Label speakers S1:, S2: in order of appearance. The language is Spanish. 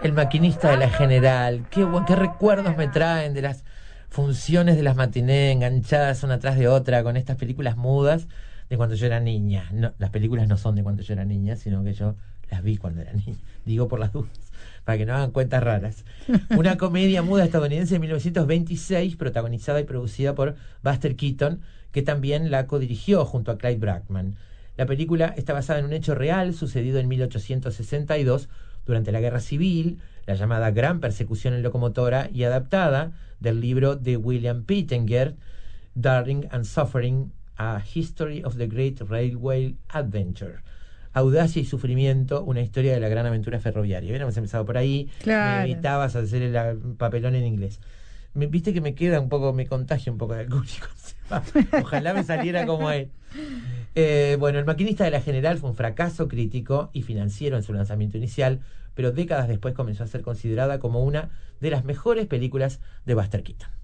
S1: El maquinista de la General. Qué recuerdos me traen de las funciones de las matiné enganchadas una tras de otra con estas películas mudas de cuando yo era niña. No, las películas no son de cuando yo era niña, sino que yo las vi cuando era niña. Digo por las dudas, para que no hagan cuentas raras. Una comedia muda estadounidense de 1926, protagonizada y producida por Buster Keaton, que también la codirigió junto a Clyde Brackman. La película está basada en un hecho real sucedido en 1862 durante la Guerra Civil, la llamada Gran Persecución en Locomotora, y adaptada del libro de William Pittenger, Daring and Suffering, A History of the Great Railway Adventure. Audacia y sufrimiento, una historia de la gran aventura ferroviaria. Hubiéramos empezado por ahí,
S2: Claro.
S1: me evitabas hacer el papelón en inglés. Viste que me queda un poco, me contagia un poco de alcohólico. Ojalá me saliera como él. Bueno, El maquinista de la General fue un fracaso crítico y financiero en su lanzamiento inicial, pero décadas después comenzó a ser considerada como una de las mejores películas de Buster Keaton.